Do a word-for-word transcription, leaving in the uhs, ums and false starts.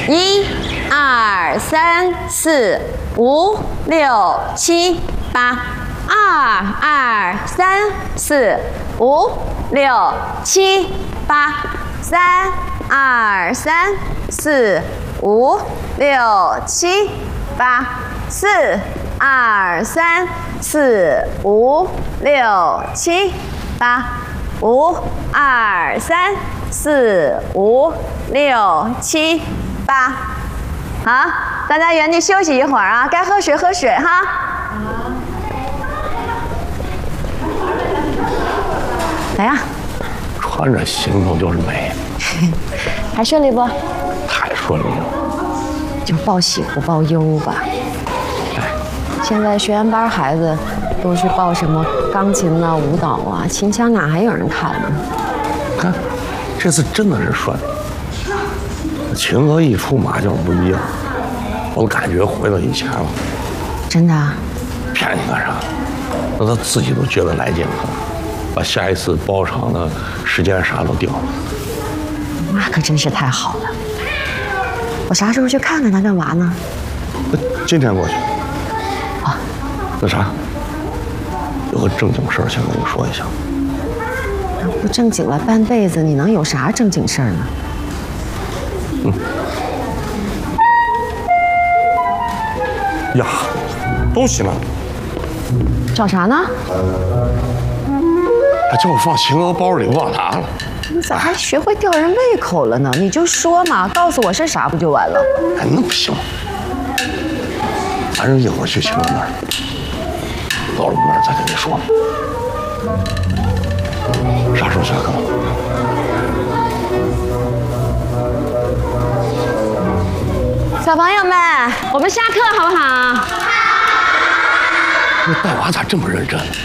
一、二、三、四、五、六、七、八。二、二、三、四、五、六、七、八。三、二、三、四、五、六、七、八。四、二、三、四、五、六、七、八。五、二、三、四、五、六、七、八。好，大家原地休息一会儿啊，该喝水喝水哈。来呀！ 穿着行头就是美， 还顺利不？ 太顺利了。 就报喜不报忧吧。现在学员班孩子都去报什么钢琴啊、舞蹈啊，秦腔哪还有人看呢？ 看，这次真的是顺利。秦娥一出马就不一样，我感觉回到以前了。 真的啊？ 骗你干啥？那他自己都觉得来劲了，把下一次包场的时间啥都定了。 那可真是太好了。我啥时候去看看他干嘛呢？ 今天过去。 啊， 那啥，有个正经事儿想跟你说一下。 不正经了半辈子，你能有啥正经事儿呢？ 嗯。呀，东西呢？ 找啥呢？ 他叫我放秦娥包里，忘拿了。 你咋还学会吊人胃口了呢？你就说嘛，告诉我是啥不就完了？ 哎，那不行。反正一会儿去秦娥那儿，到了那儿再跟你说。啥时候下课？ 小朋友们，我们下课好不好？ 你带娃咋这么认真？